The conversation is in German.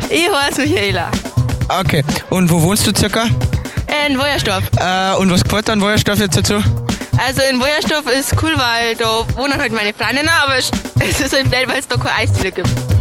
Ich heiße Michaela. Okay. Und wo wohnst du circa? In Wojersdorf. Und was gefällt dir an Wojersdorf jetzt dazu? Also in Wojersdorf ist cool, weil da wohnen halt meine Freundinnen, aber es ist halt blöd, weil es da keine Eisdiele gibt.